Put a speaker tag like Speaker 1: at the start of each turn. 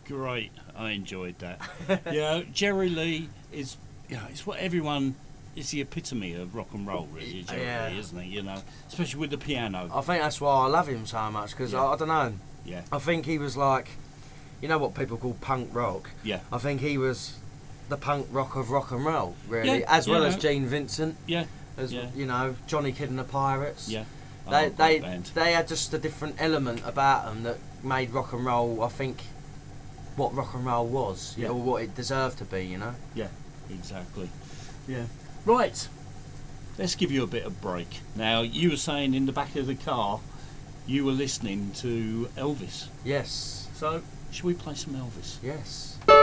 Speaker 1: Great, I enjoyed that. Jerry Lee is, it's what everyone. It's the epitome of rock and roll, really, Jerry Lee, isn't he? You know, especially with the piano.
Speaker 2: I think that's why I love him so much, because I don't know.
Speaker 1: Yeah.
Speaker 2: I think he was like, you know what people call punk rock?
Speaker 1: Yeah.
Speaker 2: I think he was the punk rock of rock and roll, really, as well as Gene Vincent.
Speaker 1: Yeah.
Speaker 2: You know, Johnny Kidd and the Pirates.
Speaker 1: Yeah.
Speaker 2: They had just a different element about them that made rock and roll, I think, what rock and roll was, or what it deserved to be, you know?
Speaker 1: Yeah, exactly. Yeah. Right, let's give you a bit of break. Now, you were saying in the back of the car you were listening to Elvis.
Speaker 2: Yes.
Speaker 1: So, should we play some Elvis?
Speaker 2: Yes.